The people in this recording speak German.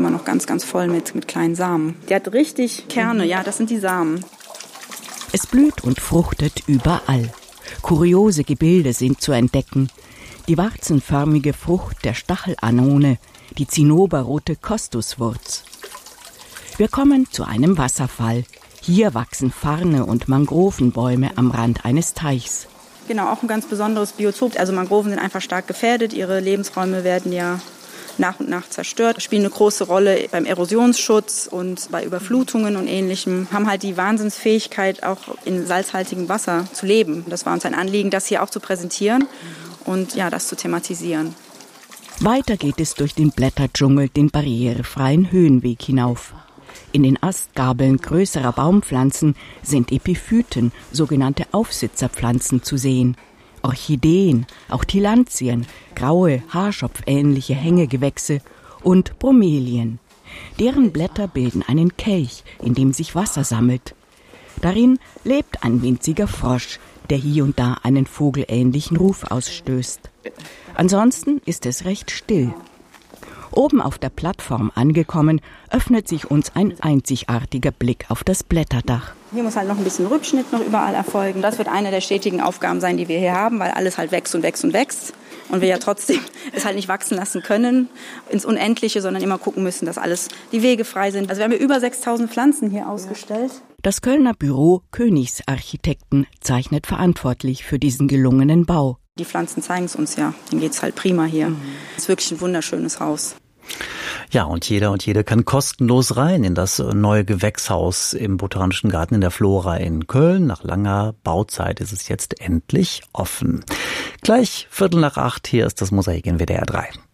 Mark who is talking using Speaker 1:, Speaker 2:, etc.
Speaker 1: immer noch ganz, ganz voll mit kleinen Samen. Die hat richtig Kerne, ja, das sind die Samen.
Speaker 2: Es blüht und fruchtet überall. Kuriose Gebilde sind zu entdecken. Die warzenförmige Frucht der Stachelanone, die zinnoberrote Costuswurz. Wir kommen zu einem Wasserfall. Hier wachsen Farne und Mangrovenbäume am Rand eines Teichs.
Speaker 1: Genau, auch ein ganz besonderes Biotop. Also Mangroven sind einfach stark gefährdet. Ihre Lebensräume werden ja nach und nach zerstört, spielen eine große Rolle beim Erosionsschutz und bei Überflutungen und Ähnlichem. Haben halt die Wahnsinnsfähigkeit, auch in salzhaltigem Wasser zu leben. Das war uns ein Anliegen, das hier auch zu präsentieren und ja, das zu thematisieren.
Speaker 2: Weiter geht es durch den Blätterdschungel den barrierefreien Höhenweg hinauf. In den Astgabeln größerer Baumpflanzen sind Epiphyten, sogenannte Aufsitzerpflanzen, zu sehen. Orchideen, auch Tillandien, graue, haarschopfähnliche Hängegewächse und Bromelien. Deren Blätter bilden einen Kelch, in dem sich Wasser sammelt. Darin lebt ein winziger Frosch, der hier und da einen vogelähnlichen Ruf ausstößt. Ansonsten ist es recht still. Oben auf der Plattform angekommen, öffnet sich uns ein einzigartiger Blick auf das Blätterdach.
Speaker 1: Hier muss halt noch ein bisschen Rückschnitt noch überall erfolgen. Das wird eine der stetigen Aufgaben sein, die wir hier haben, weil alles halt wächst und wächst und wächst. Und wir ja trotzdem es halt nicht wachsen lassen können ins Unendliche, sondern immer gucken müssen, dass alles die Wege frei sind. Also wir haben hier über 6.000 Pflanzen hier ausgestellt.
Speaker 2: Das Kölner Büro Königsarchitekten zeichnet verantwortlich für diesen gelungenen Bau.
Speaker 1: Die Pflanzen zeigen es uns ja, denen geht's halt prima hier. Es ist wirklich ein wunderschönes Haus.
Speaker 3: Ja, und jeder und jede kann kostenlos rein in das neue Gewächshaus im Botanischen Garten in der Flora in Köln. Nach langer Bauzeit ist es jetzt endlich offen. Gleich 7:45, hier ist das Mosaik in WDR 3.